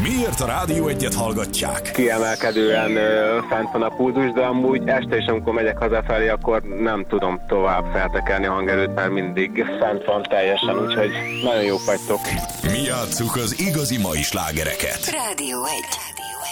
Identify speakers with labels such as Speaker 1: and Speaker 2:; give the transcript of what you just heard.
Speaker 1: Miért a Rádió Egyet hallgatják?
Speaker 2: Kiemelkedően fent van a pulzus, de amúgy este is, amikor megyek hazafelé, akkor nem tudom tovább feltekerni a hangerőt, mert mindig fent van teljesen, úgyhogy nagyon jók vagytok.
Speaker 1: Mi játsszuk az igazi mai slágereket.
Speaker 3: Rádió 1.